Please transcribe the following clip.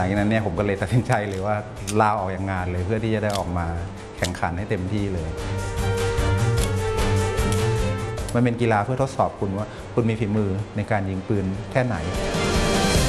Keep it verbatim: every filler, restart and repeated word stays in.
ลังจากนั้นเนี่ยผมก็เลยตัดสินใจเลยว่าลาออกจากงานเลยเพื่อที่จะได้ออกมาแข่งขันให้เต็มที่เลยมันเป็นกีฬาเพื่อทดสอบคุณว่าคุณมีฝีมือในการยิงปืนแค่ไหน